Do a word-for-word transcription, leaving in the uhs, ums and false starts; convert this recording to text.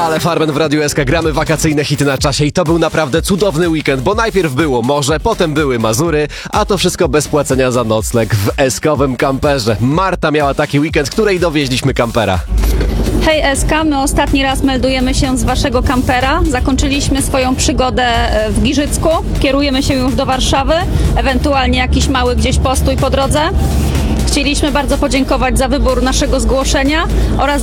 Ale Farben w Radiu S K, gramy wakacyjne hity na czasie i to był naprawdę cudowny weekend, bo najpierw było morze, potem były Mazury, a to wszystko bez płacenia za nocleg w eskowym kamperze. Marta miała taki weekend, której dowieźliśmy kampera. Hej S K, my ostatni raz meldujemy się z waszego kampera. Zakończyliśmy swoją przygodę w Giżycku, kierujemy się już do Warszawy, ewentualnie jakiś mały gdzieś postój po drodze. Chcieliśmy bardzo podziękować za wybór naszego zgłoszenia oraz